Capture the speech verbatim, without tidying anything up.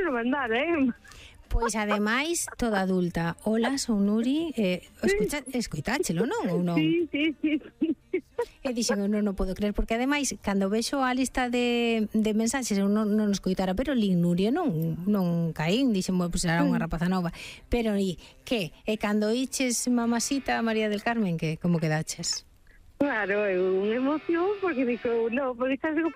volver a mandar, eh? Pois, ademais, toda adulta. Hola, son Nuri. Eh, escucha, escoitáchelo, non? Ou non? Sí, sí, sí, sí. E dixen, non, non podo creer, porque ademais, cando vexo a lista de, de mensaxes, eu non, non escoitara, pero li Nuria non, non caín, dixen, bueno, pues era unha rapaza nova. Pero, e, que? E cando iches Mamasita María del Carmen, que? Como quedaches? Claro, é unha emoción, porque digo, no, porque estás